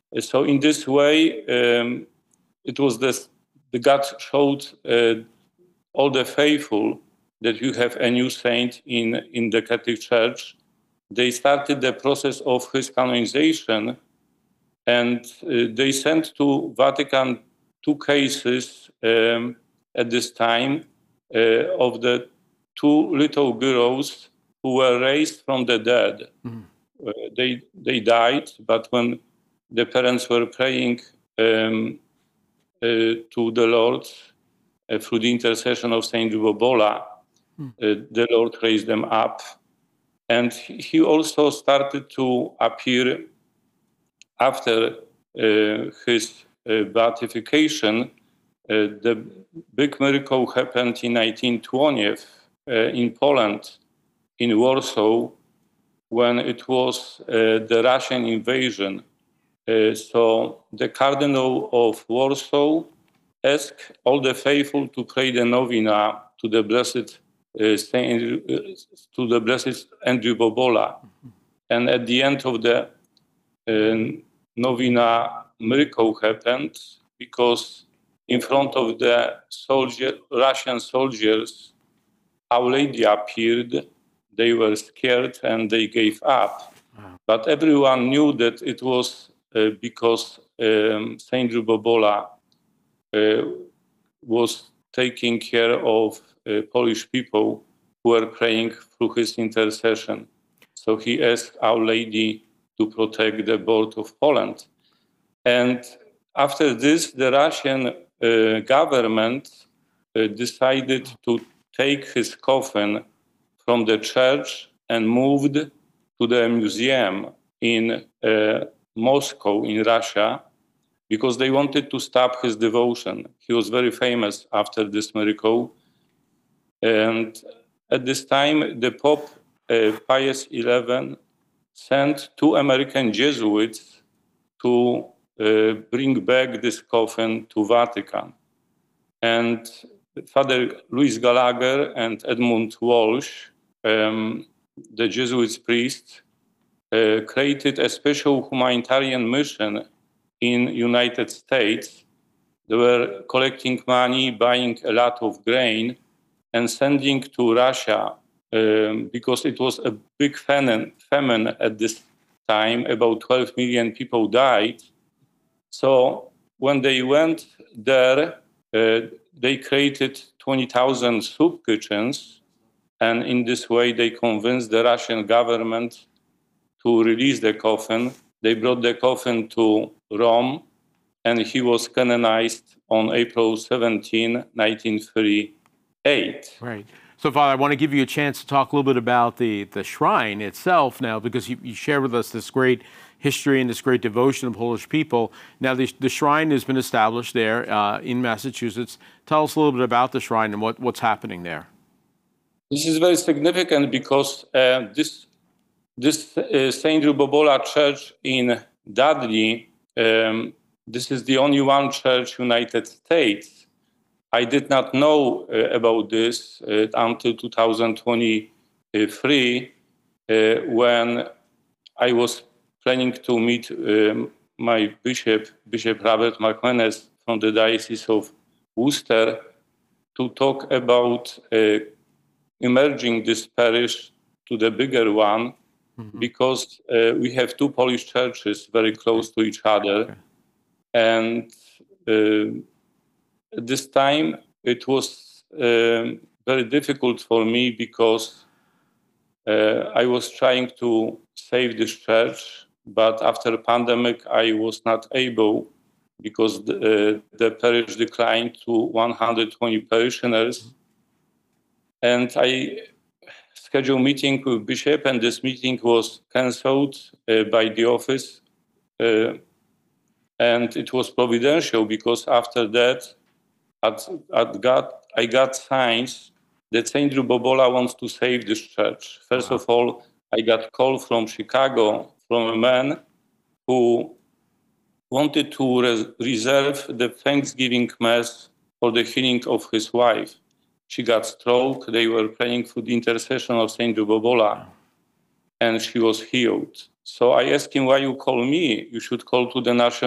So in this way, it was the God showed all the faithful that you have a new saint in the Catholic Church. They started the process of his canonization, and they sent to Vatican 2 cases at this time of the 2 little girls who were raised from the dead. They died, but when the parents were praying to the Lord through the intercession of Saint Jubobola, the Lord raised them up. And he also started to appear after his beatification. The big miracle happened in 1920 in Poland, in Warsaw, when it was the Russian invasion. So the Cardinal of Warsaw asked all the faithful to pray the novena to the blessed Andrew Bobola, and at the end of the novena, miracle happened, because in front of the Russian soldiers, Our Lady appeared. They were scared and they gave up. Wow. But everyone knew that it was because Saint Jubobola was taking care of Polish people who were praying through his intercession. So he asked Our Lady to protect the border of Poland. And after this, the Russian government decided to take his coffin from the church and moved to the museum in Moscow, in Russia, because they wanted to stop his devotion. He was very famous after this miracle. And at this time, the Pope Pius XI sent 2 American Jesuits to bring back this coffin to Vatican. And Father Louis Gallagher and Edmund Walsh, the Jesuit priest, created a special humanitarian mission in United States. They were collecting money, buying a lot of grain, and sending to Russia because it was a big famine at this time. About 12 million people died. So when they went there, they created 20,000 soup kitchens, and in this way they convinced the Russian government to release the coffin. They brought the coffin to Rome, and he was canonized on April 17, 1938. Right. So, Father, I want to give you a chance to talk a little bit about the shrine itself now, because you shared with us this great history and this great devotion of Polish people. Now, the shrine has been established there in Massachusetts. Tell us a little bit about the shrine and what's happening there. This is very significant because this Saint Jubobola Church in Dudley, this is the only one church in the United States. I did not know about this until 2023 when I was planning to meet my Bishop Robert McManus from the Diocese of Worcester, to talk about emerging this parish to the bigger one, because we have 2 Polish churches very close to each other. Okay. And at this time, it was very difficult for me because I was trying to save this church, but after the pandemic, I was not able, because the parish declined to 120 parishioners. And I scheduled a meeting with Bishop, and this meeting was cancelled by the office. And it was providential, because after that, I got signs that Saint Jubobola wants to save this church. First of all, I got a call from Chicago from a man who wanted to reserve the Thanksgiving Mass for the healing of his wife. She got stroke. They were praying for the intercession of Saint Jubobola, and she was healed. So I asked him, why you call me? You should call to the National